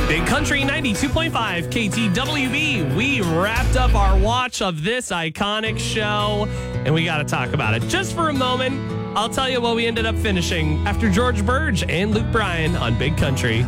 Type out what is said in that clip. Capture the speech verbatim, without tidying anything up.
Big Country ninety-two point five K T W B. We wrapped up our watch of this iconic show, and we got to talk about it. Just for a moment, I'll tell you what we ended up finishing after George Burge and Luke Bryan on Big Country.